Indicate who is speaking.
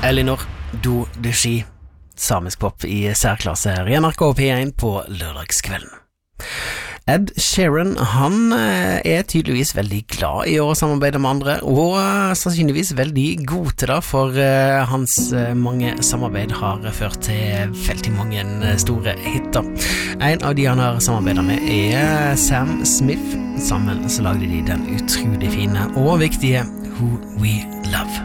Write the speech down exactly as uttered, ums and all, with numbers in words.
Speaker 1: Elinor Do Dushi, samisk pop i særklasse her i N R K P én på lørdagskvelden. Ed Sheeran, han er tydeligvis veldig glad i å samarbeide med andre, og sannsynligvis veldig god til det, for hans mange samarbeid har ført til veldig mange store hitter. En av de han har samarbeidet med er Sam Smith. Sammen så lagde de den utrolig fine og viktige Who We Love.